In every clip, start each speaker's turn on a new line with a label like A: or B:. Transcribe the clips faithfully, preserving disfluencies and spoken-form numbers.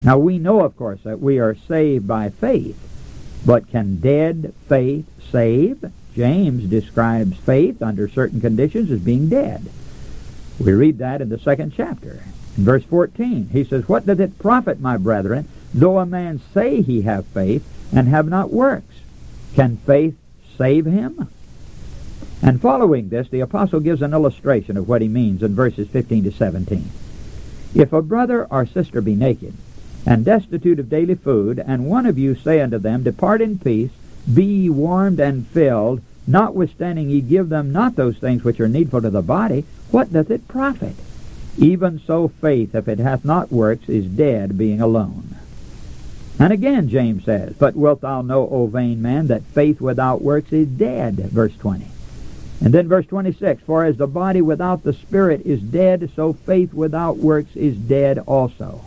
A: Now we know, of course, that we are saved by faith, but can dead faith save? James describes faith under certain conditions as being dead. We read that in the second chapter. In verse fourteen, he says, "What doth it profit, my brethren, though a man say he have faith, and have not works? Can faith save him?" And following this, the apostle gives an illustration of what he means in verses fifteen to seventeen. "If a brother or sister be naked, and destitute of daily food, and one of you say unto them, Depart in peace, be ye warmed and filled, notwithstanding ye give them not those things which are needful to the body, what doth it profit? Even so faith, if it hath not works, is dead, being alone." And again James says, "But wilt thou know, O vain man, that faith without works is dead," verse twenty. And then verse twenty-six, "For as the body without the spirit is dead, so faith without works is dead also."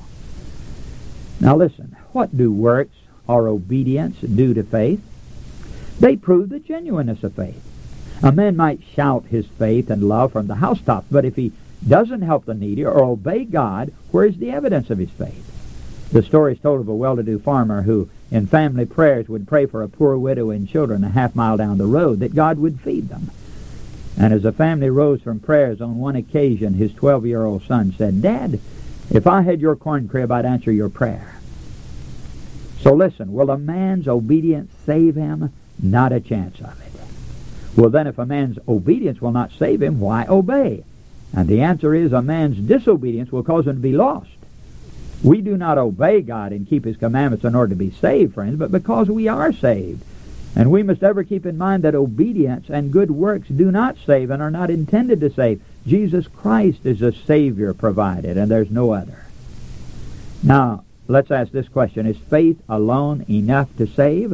A: Now listen, what do works or obedience do to faith? They prove the genuineness of faith. A man might shout his faith and love from the housetops, but if he doesn't help the needy or obey God, where is the evidence of his faith? The story is told of a well-to-do farmer who, in family prayers, would pray for a poor widow and children a half mile down the road that God would feed them. And as the family rose from prayers on one occasion, his twelve-year-old son said, "Dad, if I had your corn crib, I'd answer your prayer." So listen, will a man's obedience save him? Not a chance of it. Well, then if a man's obedience will not save him, why obey? And the answer is a man's disobedience will cause him to be lost. We do not obey God and keep his commandments in order to be saved, friends, but because we are saved. And we must ever keep in mind that obedience and good works do not save and are not intended to save. Jesus Christ is a Savior provided, and there's no other. Now, let's ask this question. Is faith alone enough to save?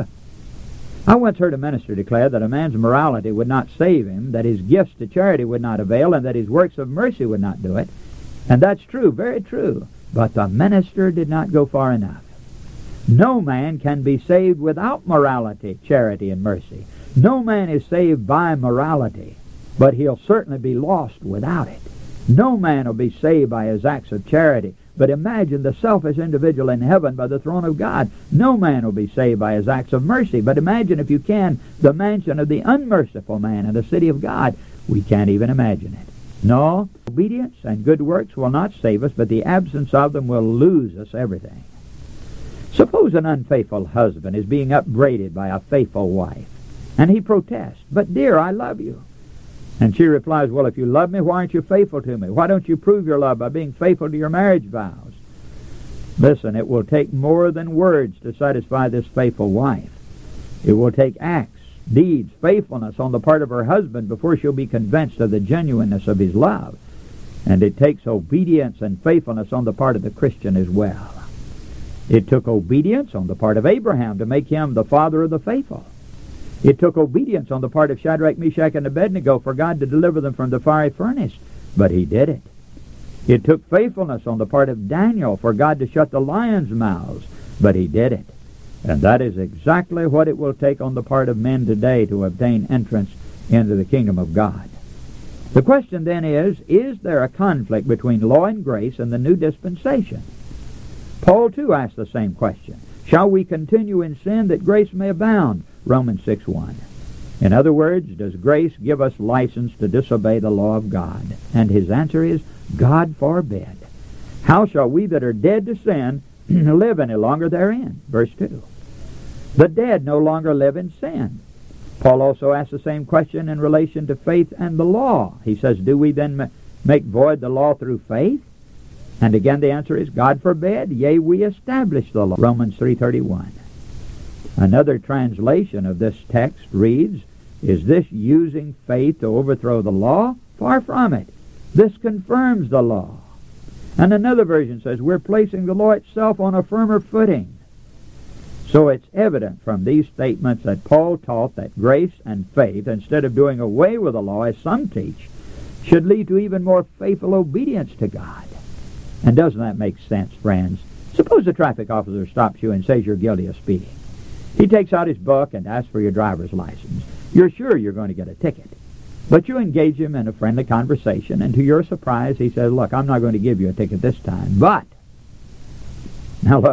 A: I once heard a minister declare that a man's morality would not save him, that his gifts to charity would not avail, and that his works of mercy would not do it. And that's true, very true. But the minister did not go far enough. No man can be saved without morality, charity, and mercy. No man is saved by morality, but he'll certainly be lost without it. No man will be saved by his acts of charity, but imagine the selfish individual in heaven by the throne of God. No man will be saved by his acts of mercy, but imagine, if you can, the mansion of the unmerciful man in the city of God. We can't even imagine it. No, obedience and good works will not save us, but the absence of them will lose us everything. Suppose an unfaithful husband is being upbraided by a faithful wife, and he protests, "But dear, I love you." And she replies, "Well, if you love me, why aren't you faithful to me? Why don't you prove your love by being faithful to your marriage vows?" Listen, it will take more than words to satisfy this faithful wife. It will take acts, deeds, faithfulness on the part of her husband before she'll be convinced of the genuineness of his love. And it takes obedience and faithfulness on the part of the Christian as well. It took obedience on the part of Abraham to make him the father of the faithful. It took obedience on the part of Shadrach, Meshach, and Abednego for God to deliver them from the fiery furnace, but he did it. It took faithfulness on the part of Daniel for God to shut the lions' mouths, but he did it. And that is exactly what it will take on the part of men today to obtain entrance into the kingdom of God. The question then is, is there a conflict between law and grace in the new dispensation? Paul too asked the same question. Shall we continue in sin that grace may abound? Romans six one. In other words, does grace give us license to disobey the law of God? And his answer is, God forbid. How shall we that are dead to sin live any longer therein? Verse two. The dead no longer live in sin. Paul also asks the same question in relation to faith and the law. He says, do we then make void the law through faith? And again the answer is, God forbid, yea, we establish the law. Romans three thirty-one. Another translation of this text reads, is this using faith to overthrow the law? Far from it. This confirms the law. And another version says, we're placing the law itself on a firmer footing. So it's evident from these statements that Paul taught that grace and faith, instead of doing away with the law, as some teach, should lead to even more faithful obedience to God. And doesn't that make sense, friends? Suppose a traffic officer stops you and says you're guilty of speeding. He takes out his book and asks for your driver's license. You're sure you're going to get a ticket. But you engage him in a friendly conversation, and to your surprise, he says, look, I'm not going to give you a ticket this time, but... Now look,